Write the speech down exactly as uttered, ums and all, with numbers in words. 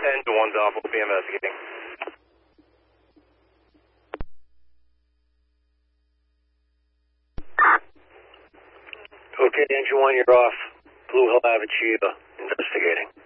Engine one's off. We'll be investigating. Okay, Engine one, you're off. Blue Hill Ave, Chiba, investigating.